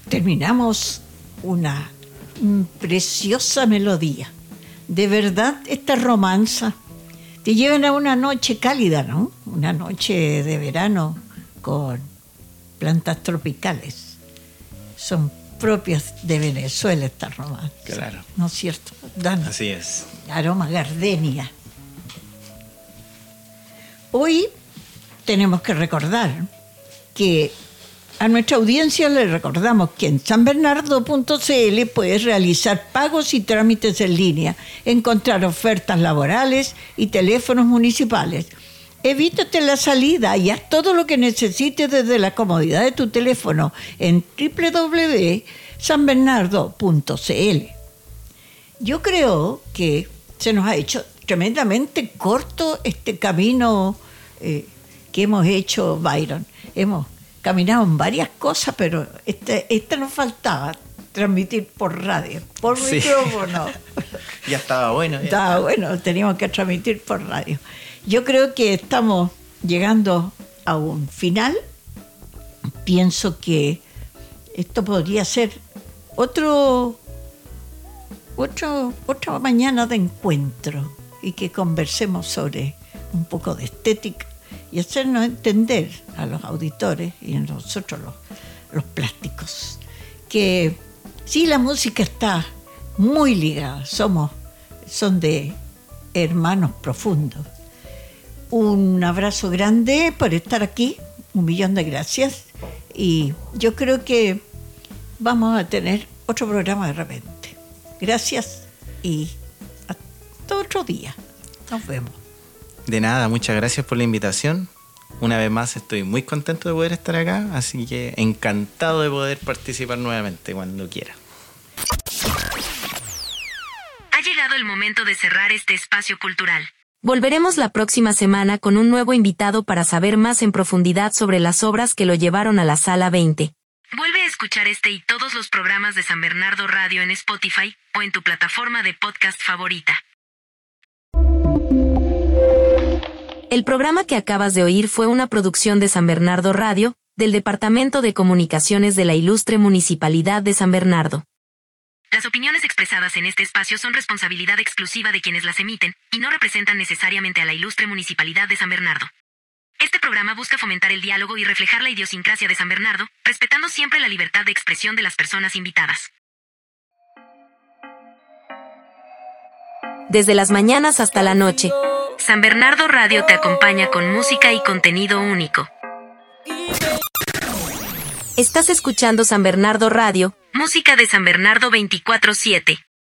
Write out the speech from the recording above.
terminamos una preciosa melodía. De verdad, esta romanza te llevan a una noche cálida, ¿no? Una noche de verano con plantas tropicales. Son propias de Venezuela estas romanzas. Claro. ¿No es cierto, Dan? Así es. Aroma gardenia. Hoy tenemos que recordar que a nuestra audiencia le recordamos que en sanbernardo.cl puedes realizar pagos y trámites en línea, encontrar ofertas laborales y teléfonos municipales. Evítate la salida y haz todo lo que necesites desde la comodidad de tu teléfono en www.sanbernardo.cl. Yo creo que se nos ha hecho tremendamente corto este camino que hemos hecho, Byron. Hemos caminado en varias cosas, pero esta nos faltaba, transmitir por radio, por micrófono. Ya estaba bueno. Estaba bueno, teníamos que transmitir por radio. Yo creo que estamos llegando a un final. Pienso que esto podría ser otra mañana de encuentro y que conversemos sobre un poco de estética y hacernos entender a los auditores y a nosotros los plásticos que sí, la música está muy ligada, son de hermanos profundos. Un abrazo grande por estar aquí, 1.000.000 de gracias, y yo creo que vamos a tener otro programa de repente. Gracias y hasta otro día. Nos vemos. De nada, muchas gracias por la invitación. Una vez más estoy muy contento de poder estar acá, así que encantado de poder participar nuevamente cuando quiera. Ha llegado el momento de cerrar este espacio cultural. Volveremos la próxima semana con un nuevo invitado para saber más en profundidad sobre las obras que lo llevaron a la Sala 20. Vuelve a escuchar este y todos los programas de San Bernardo Radio en Spotify o en tu plataforma de podcast favorita. El programa que acabas de oír fue una producción de San Bernardo Radio, del Departamento de Comunicaciones de la Ilustre Municipalidad de San Bernardo. Las opiniones expresadas en este espacio son responsabilidad exclusiva de quienes las emiten y no representan necesariamente a la Ilustre Municipalidad de San Bernardo. Este programa busca fomentar el diálogo y reflejar la idiosincrasia de San Bernardo, respetando siempre la libertad de expresión de las personas invitadas. Desde las mañanas hasta la noche, San Bernardo Radio te acompaña con música y contenido único. Estás escuchando San Bernardo Radio, música de San Bernardo 24/7.